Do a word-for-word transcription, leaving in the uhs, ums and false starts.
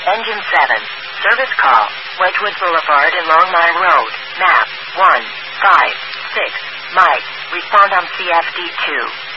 Engine seven. Service call. Wedgewood Boulevard and Long Mile Road. Map one five six. Mike. Respond on C F D two.